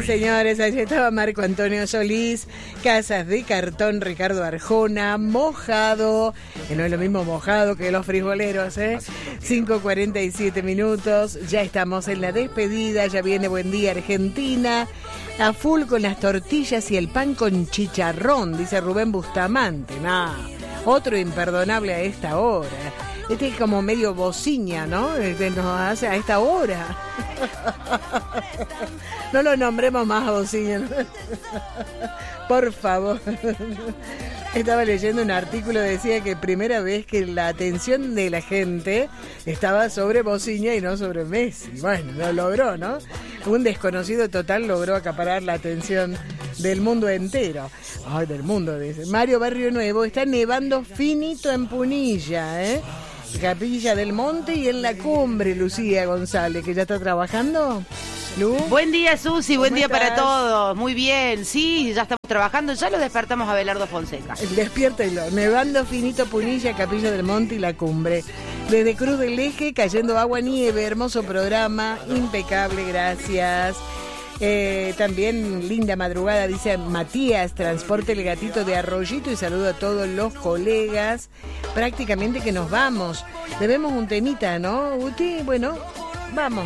señores, allí estaba Marco Antonio Solís, Casas de Cartón, Ricardo Arjona, mojado, que no es lo mismo mojado que los frijoleros, 5:47 minutos, ya estamos en la despedida, ya viene Buen Día Argentina, a full con las tortillas y el pan con chicharrón, dice Rubén Bustamante, otro imperdonable a esta hora. Este es como medio bociña, ¿no? Nos hace a esta hora. No lo nombremos más a bociña, ¿no? Por favor. Estaba leyendo un artículo, decía que primera vez que la atención de la gente estaba sobre bociña y no sobre Messi. Bueno, lo logró, ¿no? Un desconocido total logró acaparar la atención del mundo entero. Ay, del mundo, dice. Mario Barrio Nuevo, está nevando finito en Punilla, Capilla del Monte y en la Cumbre, Lucía González, que ya está trabajando. Lu. Buen día, Susi, buen día estás? para todos. Muy bien, sí, ya estamos trabajando, ya lo despertamos a Belardo Fonseca. Despiértelo, nevando finito Punilla, Capilla del Monte y la Cumbre. Desde Cruz del Eje, cayendo agua, nieve, hermoso programa, impecable, gracias. También linda madrugada, dice Matías, transporte el gatito de Arroyito y saludo a todos los colegas. Prácticamente que nos vamos. Debemos un temita, ¿no, Uti? Bueno, vamos.